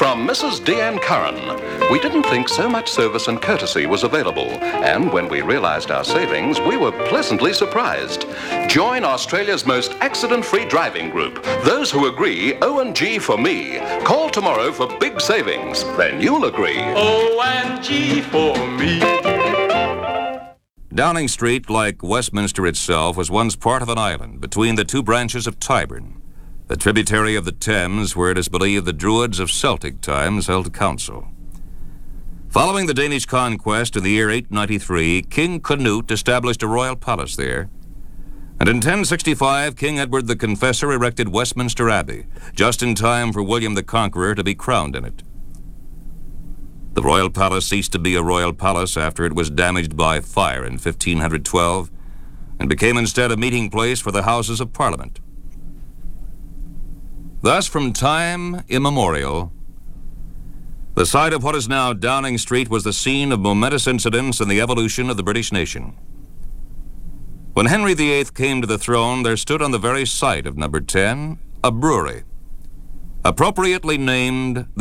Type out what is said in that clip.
From Mrs. D.N. Curran, we didn't think so much service and courtesy was available, and when we realized our savings, we were pleasantly surprised. Join Australia's most accident-free driving group. Those who agree, O&G for me. Call tomorrow for big savings. Then you'll agree. O&G for me. Downing Street, like Westminster itself, was once part of an island between the two branches of Tyburn, the tributary of the Thames, where it is believed the Druids of Celtic times held council. Following the Danish conquest in the year 893, King Canute established a royal palace there, and in 1065, King Edward the Confessor erected Westminster Abbey, just in time for William the Conqueror to be crowned in it. The royal palace ceased to be a royal palace after it was damaged by fire in 1512 and became instead a meeting place for the Houses of Parliament. Thus, from time immemorial, the site of what is now Downing Street was the scene of momentous incidents in the evolution of the British nation. When Henry VIII came to the throne, there stood on the very site of number 10 a brewery, appropriately named